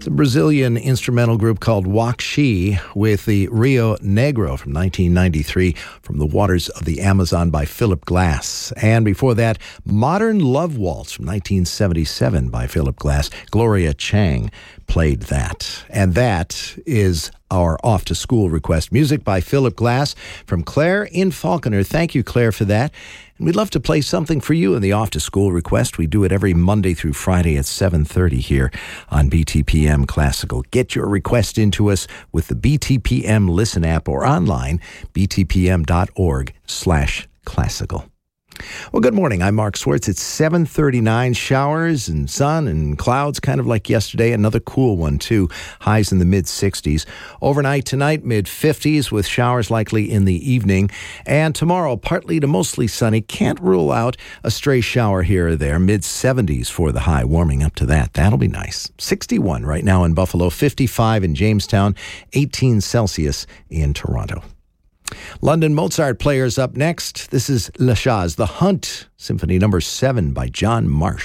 It's a Brazilian instrumental group called Waxi with the Rio Negro from 1993, From the Waters of the Amazon by Philip Glass. And before that, Modern Love Waltz from 1977 by Philip Glass. Gloria Chang played that. And that is our Off to School request. Music by Philip Glass from Claire in Falconer. Thank you, Claire, for that. And we'd love to play something for you in the Off to School request. We do it every Monday through Friday at 7:30 here on BTPM Classical. Get your request into us with the BTPM Listen app or online, btpm.org/classical. Well, good morning. I'm Mark Swartz. It's 7:39, showers and sun and clouds, kind of like yesterday. Another cool one, too. Highs in the mid-60s. Overnight tonight, mid-50s with showers likely in the evening. And tomorrow, partly to mostly sunny. Can't rule out a stray shower here or there. Mid-70s for the high, warming up to that. That'll be nice. 61 right now in Buffalo, 55 in Jamestown, 18 Celsius in Toronto. London Mozart players up next. This is La Chaz, The Hunt, Symphony No. 7 by John Marsh.